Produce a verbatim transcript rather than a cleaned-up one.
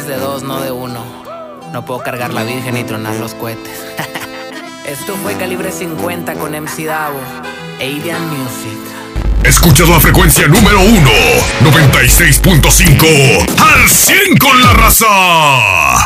es de dos, no de uno. No puedo cargar la virgen y tronar los cohetes. Esto fue Calibre cincuenta con M C Davo, Avian Music. Escuchas la frecuencia número uno, noventa y seis punto cinco, al cien con la raza.